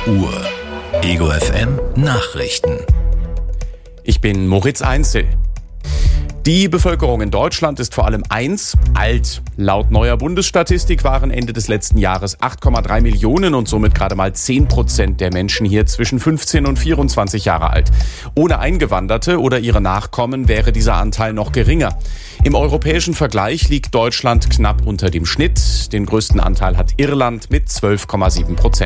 Uhr. Ego FM Nachrichten. Ich bin Moritz Einzel. Die Bevölkerung in Deutschland ist vor allem alt. Laut neuer Bundesstatistik waren Ende des letzten Jahres 8,3 Millionen und somit gerade mal 10% der Menschen hier zwischen 15 und 24 Jahre alt. Ohne Eingewanderte oder ihre Nachkommen wäre dieser Anteil noch geringer. Im europäischen Vergleich liegt Deutschland knapp unter dem Schnitt. Den größten Anteil hat Irland mit 12,7%.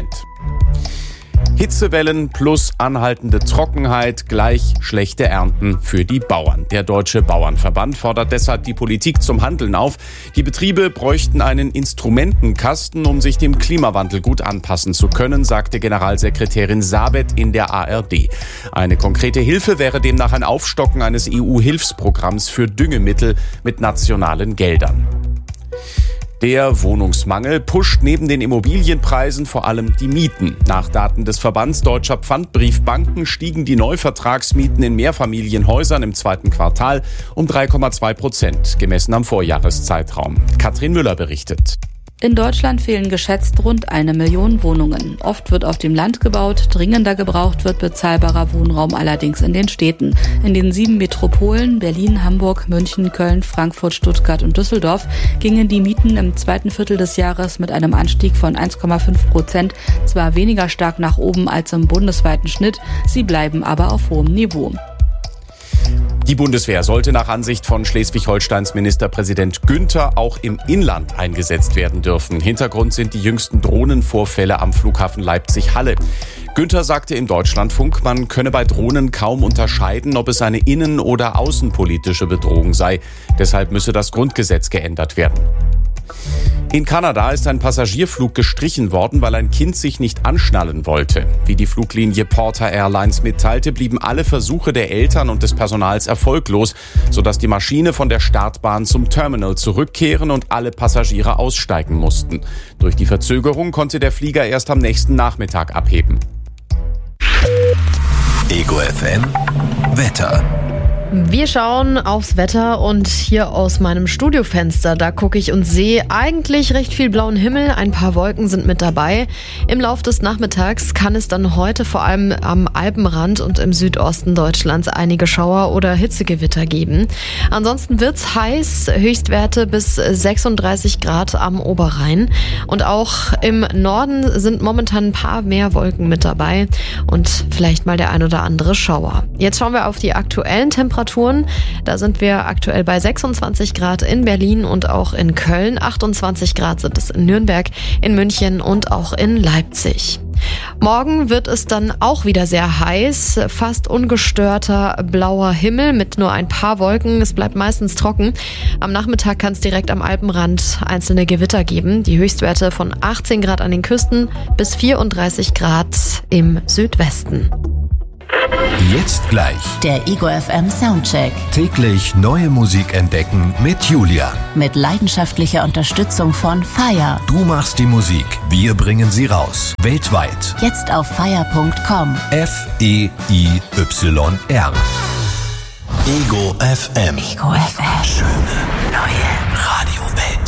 Hitzewellen plus anhaltende Trockenheit gleich schlechte Ernten für die Bauern. Der Deutsche Bauernverband fordert deshalb die Politik zum Handeln auf. Die Betriebe bräuchten einen Instrumentenkasten, um sich dem Klimawandel gut anpassen zu können, sagte Generalsekretärin Sabet in der ARD. Eine konkrete Hilfe wäre demnach ein Aufstocken eines EU-Hilfsprogramms für Düngemittel mit nationalen Geldern. Der Wohnungsmangel pusht neben den Immobilienpreisen vor allem die Mieten. Nach Daten des Verbands Deutscher Pfandbriefbanken stiegen die Neuvertragsmieten in Mehrfamilienhäusern im zweiten Quartal um 3,2%, gemessen am Vorjahreszeitraum. Katrin Müller berichtet. In Deutschland fehlen geschätzt rund 1 Million Wohnungen. Oft wird auf dem Land gebaut, dringender gebraucht wird bezahlbarer Wohnraum allerdings in den Städten. In den 7 Metropolen Berlin, Hamburg, München, Köln, Frankfurt, Stuttgart und Düsseldorf gingen die Mieten im zweiten Viertel des Jahres mit einem Anstieg von 1,5% zwar weniger stark nach oben als im bundesweiten Schnitt, sie bleiben aber auf hohem Niveau. Die Bundeswehr sollte nach Ansicht von Schleswig-Holsteins Ministerpräsident Günther auch im Inland eingesetzt werden dürfen. Hintergrund sind die jüngsten Drohnenvorfälle am Flughafen Leipzig-Halle. Günther sagte im Deutschlandfunk, man könne bei Drohnen kaum unterscheiden, ob es eine innen- oder außenpolitische Bedrohung sei. Deshalb müsse das Grundgesetz geändert werden. In Kanada ist ein Passagierflug gestrichen worden, weil ein Kind sich nicht anschnallen wollte. Wie die Fluglinie Porter Airlines mitteilte, blieben alle Versuche der Eltern und des Personals erfolglos, sodass die Maschine von der Startbahn zum Terminal zurückkehren und alle Passagiere aussteigen mussten. Durch die Verzögerung konnte der Flieger erst am nächsten Nachmittag abheben. Ego FM Wetter. Wir schauen aufs Wetter und hier aus meinem Studiofenster, da gucke ich und sehe eigentlich recht viel blauen Himmel, ein paar Wolken sind mit dabei. Im Laufe des Nachmittags kann es dann heute vor allem am Alpenrand und im Südosten Deutschlands einige Schauer oder Hitzegewitter geben. Ansonsten wird's heiß, Höchstwerte bis 36 Grad am Oberrhein. Und auch im Norden sind momentan ein paar mehr Wolken mit dabei und vielleicht mal der ein oder andere Schauer. Jetzt schauen wir auf die aktuellen Temperaturen. Da sind wir aktuell bei 26 Grad in Berlin und auch in Köln. 28 Grad sind es in Nürnberg, in München und auch in Leipzig. Morgen wird es dann auch wieder sehr heiß, fast ungestörter blauer Himmel mit nur ein paar Wolken. Es bleibt meistens trocken. Am Nachmittag kann es direkt am Alpenrand einzelne Gewitter geben. Die Höchstwerte von 18 Grad an den Küsten bis 34 Grad im Südwesten. Jetzt gleich Der Ego FM Soundcheck. täglich neue Musik entdecken mit Julian. Mit leidenschaftlicher Unterstützung von FIRE. Du machst die Musik, wir bringen sie raus. Weltweit. Jetzt auf FIRE.com. FEIYR. Ego FM. Ego FM. Schöne neue Radiowelt.